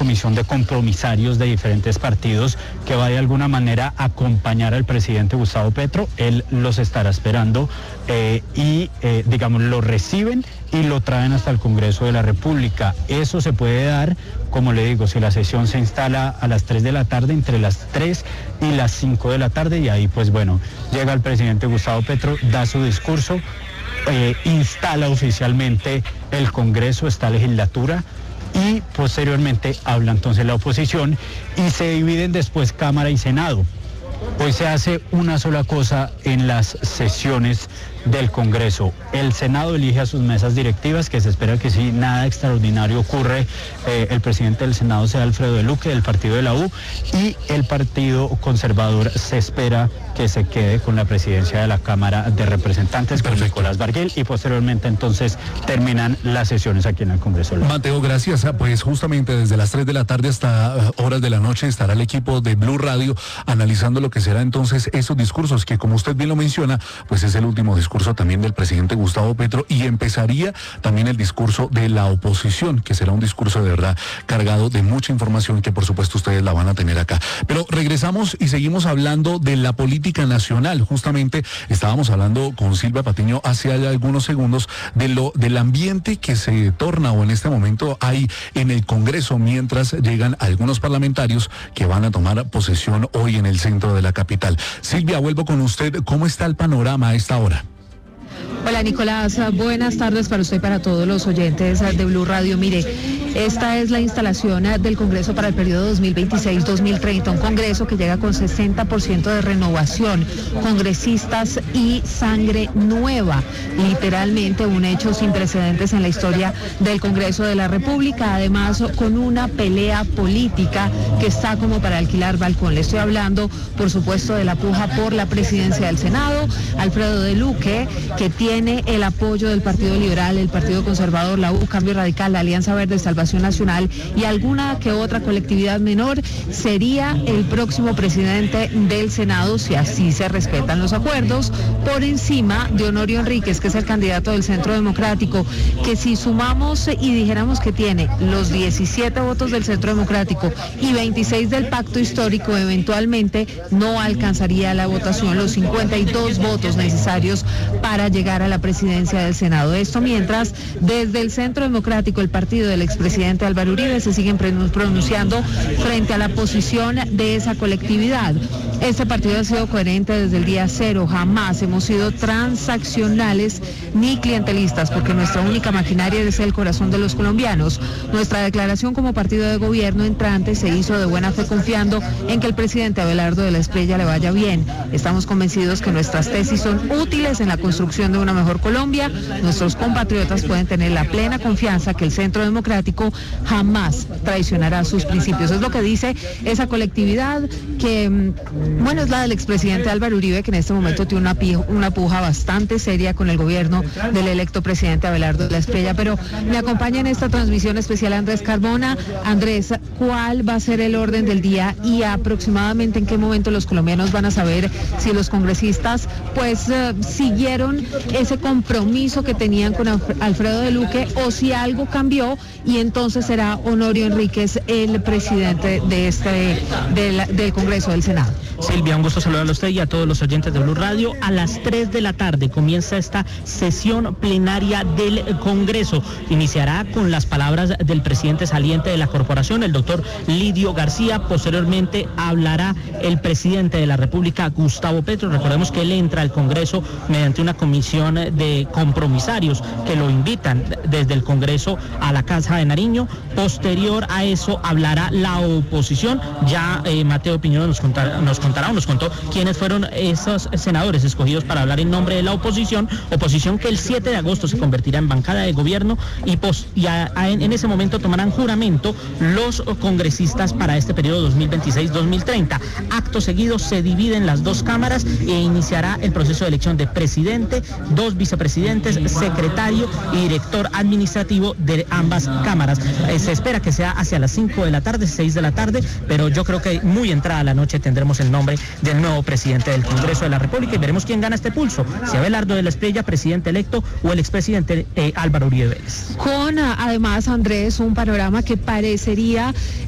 comisión de compromisarios de diferentes partidos que va de alguna manera a acompañar al presidente Gustavo Petro. Él los estará esperando digamos, lo reciben y lo traen hasta el Congreso de la República. Eso se puede dar, como le digo, si la sesión se instala a las 3 de la tarde, entre las 3 y las 5 de la tarde, y ahí pues bueno, llega el presidente Gustavo Petro, da su discurso, instala oficialmente el Congreso, esta legislatura, y posteriormente habla entonces la oposición y se dividen después Cámara y Senado. Hoy se hace una sola cosa en las sesiones del Congreso. El Senado elige a sus mesas directivas, que se espera que si nada extraordinario ocurre, el presidente del Senado sea Alfredo de Luque, del partido de la U, y el Partido Conservador se espera que se quede con la presidencia de la Cámara de Representantes con Nicolás Barguil, y posteriormente entonces terminan las sesiones aquí en el Congreso. Mateo, gracias. Pues justamente desde las 3 de la tarde hasta horas de la noche estará el equipo de Blue Radio analizando lo que será entonces esos discursos, que como usted bien lo menciona, pues es el último discurso también del presidente Gustavo Petro, y empezaría también el discurso de la oposición, que será un discurso de verdad cargado de mucha información que por supuesto ustedes la van a tener acá. Pero regresamos y seguimos hablando de la política nacional. Justamente estábamos hablando con Silvia Patiño hace algunos segundos del ambiente que se torna o en este momento hay en el Congreso mientras llegan algunos parlamentarios que van a tomar posesión hoy en el centro de la capital. Silvia, vuelvo con usted. ¿Cómo está el panorama a esta hora? Hola Nicolás, buenas tardes para usted y para todos los oyentes de Blue Radio. Mire, esta es la instalación del Congreso para el periodo 2026-2030, un Congreso que llega con 60% de renovación, congresistas y sangre nueva, literalmente un hecho sin precedentes en la historia del Congreso de la República, además con una pelea política que está como para alquilar balcón. Le estoy hablando, por supuesto, de la puja por la presidencia del Senado, Alfredo de Luque, que tiene el apoyo del Partido Liberal, el Partido Conservador, la U, Cambio Radical, la Alianza Verde, Salvación Nacional y alguna que otra colectividad menor, sería el próximo presidente del Senado si así se respetan los acuerdos, por encima de Honorio Enríquez, que es el candidato del Centro Democrático, que si sumamos y dijéramos que tiene los 17 votos del Centro Democrático y 26 del Pacto Histórico, eventualmente no alcanzaría la votación, los 52 votos necesarios para llegar a la presidencia del Senado. Esto mientras desde el Centro Democrático, el partido del expresidente Álvaro Uribe, se siguen pronunciando frente a la posición de esa colectividad. Este partido ha sido coherente desde el día cero, jamás hemos sido transaccionales ni clientelistas, porque nuestra única maquinaria es el corazón de los colombianos. Nuestra declaración como partido de gobierno entrante se hizo de buena fe confiando en que el presidente Abelardo de la Espriella le vaya bien. Estamos convencidos que nuestras tesis son útiles en la construcción de una mejor Colombia. Nuestros compatriotas pueden tener la plena confianza que el Centro Democrático jamás traicionará sus principios. Es lo que dice esa colectividad que, bueno, es la del expresidente Álvaro Uribe, que en este momento tiene una puja bastante seria con el gobierno del electo presidente Abelardo de la Espriella. Pero me acompaña en esta transmisión especial Andrés Carbona. Andrés, ¿cuál va a ser el orden del día y aproximadamente en qué momento los colombianos van a saber si los congresistas pues siguieron ese compromiso que tenían con Alfredo de Luque o si algo cambió y entonces será Honorio Enríquez el presidente del Congreso del Senado? Silvia, un gusto saludarle a usted y a todos los oyentes de Blue Radio. A las 3 de la tarde comienza esta sesión plenaria del Congreso. Iniciará con las palabras del presidente saliente de la corporación, el doctor Lidio García. Posteriormente hablará el presidente de la República, Gustavo Petro. Recordemos que él entra al Congreso mediante una comisión de compromisarios que lo invitan desde el Congreso a la Casa de Nariño. Posterior a eso hablará la oposición. Ya Mateo Piñero nos contó quiénes fueron esos senadores escogidos para hablar en nombre de la oposición que el 7 de agosto se convertirá en bancada de gobierno y en ese momento tomarán juramento los congresistas para este periodo 2026-2030. Acto seguido se dividen las dos cámaras e iniciará el proceso de elección de presidente, 2 vicepresidentes, secretario y director administrativo de ambas cámaras. Se espera que sea hacia las 5 de la tarde, 6 de la tarde, pero yo creo que muy entrada la noche tendremos el nombre del nuevo presidente del Congreso de la República y veremos quién gana este pulso, si Abelardo de la Espriella, presidente electo, o el expresidente Álvaro Uribe Vélez. Con además, Andrés, un panorama que parecería